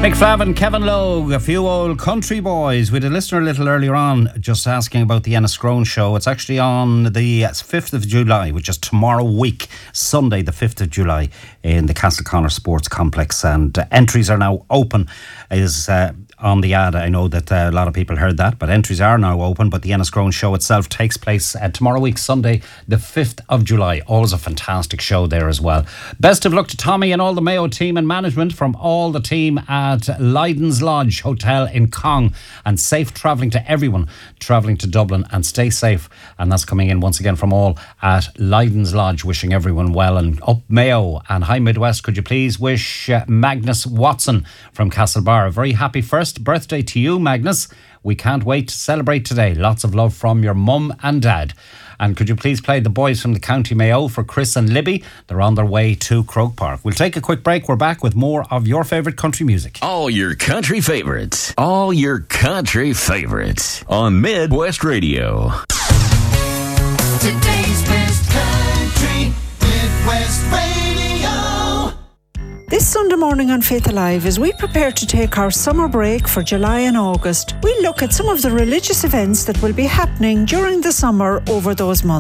Mick Flavin, Kevin Logue, a few old country boys. We had a listener a little earlier on just asking about the Enniscrone show. It's actually on the 5th of July, which is tomorrow week, Sunday the 5th of July in the Castleconnor Sports Complex, and entries are now open. Is on the ad. I know that a lot of people heard that, but entries are now open. But the Enniscrone show itself takes place tomorrow week, Sunday the 5th of July. Always a fantastic show there as well. Best of luck to Tommy and all the Mayo team and management from all the team at Lydon's Lodge Hotel in Cong, and safe travelling to everyone travelling to Dublin, and stay safe. And that's coming in once again from all at Lydon's Lodge, wishing everyone well. And up Mayo and High Midwest, could you please wish Magnus Watson from Castlebar a very happy first birthday to you, Magnus. We can't wait to celebrate today. Lots of love from your mum and dad. And could you please play the boys from the County Mayo for Chris and Libby? They're on their way to Croke Park. We'll take a quick break. We're back with more of your favourite country music. All your country favourites. All your country favourites. On Midwest Radio. Today's best country, Midwest Radio. This Sunday morning on Faith Alive, as we prepare to take our summer break for July and August, we'll look at some of the religious events that will be happening during the summer over those months.